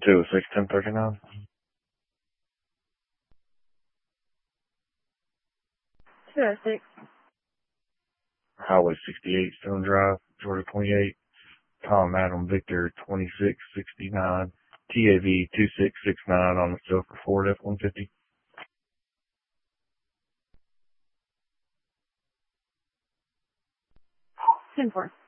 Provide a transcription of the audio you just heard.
206 1039. Highway 68, Stone Drive, Georgia 28. Tom Adam Victor 2669. TAV 2669 on the Silver Ford F-150. 10-4.